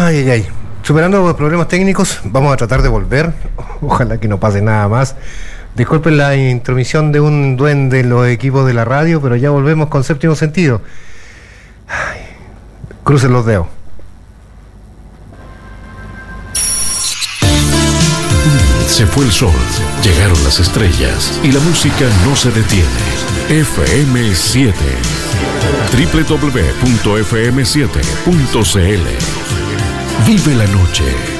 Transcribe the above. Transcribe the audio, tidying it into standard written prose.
Ay, ay, ay. Superando los problemas técnicos, vamos a tratar de volver. Ojalá que no pase nada más. Disculpen la intromisión de un duende en los equipos de la radio, pero ya volvemos con Séptimo Sentido. Ay, crucen los dedos. Se fue el sol, llegaron las estrellas y la música no se detiene. FM7 www.fm7.cl. Vive la noche.